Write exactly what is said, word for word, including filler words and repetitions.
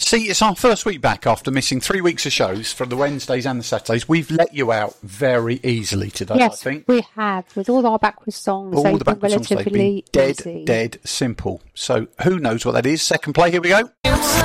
See, it's our first week back after missing three weeks of shows for the Wednesdays and the Saturdays. We've let you out very easily today, yes, I think. we have. With all our backwards songs, all they've the been backwards songs, they've been relatively dead, easy. dead simple. So who knows what that is? Second play, here we go.